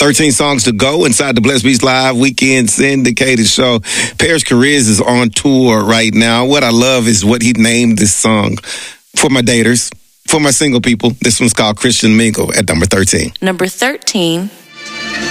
13 songs to go inside the Blessed Beats Live Weekend Syndicated Show. Paris Chariz is on tour right now. What I love is what he named this song. For my daters, for my single people, this one's called Christian Mingle at number 13. Number 13.